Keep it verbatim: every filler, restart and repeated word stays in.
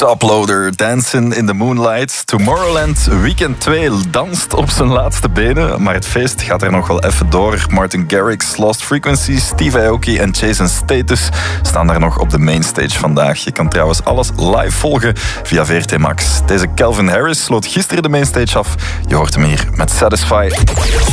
Toploader, Dancing in the Moonlight. Tomorrowland Weekend twee danst op zijn laatste benen, maar het feest gaat er nog wel even door. Martin Garrix, Lost Frequency, Steve Aoki en Jason Status staan daar nog op de mainstage vandaag. Je kan trouwens alles live volgen via V R T Max. Deze Calvin Harris sloot gisteren de mainstage af. Je hoort hem hier met Satisfy.